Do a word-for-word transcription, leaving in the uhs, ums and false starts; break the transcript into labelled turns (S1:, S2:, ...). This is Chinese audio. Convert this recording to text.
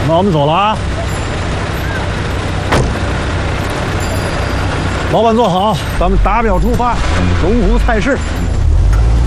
S1: 那我们走了啊！老板坐好，咱们达标出发，中午菜市。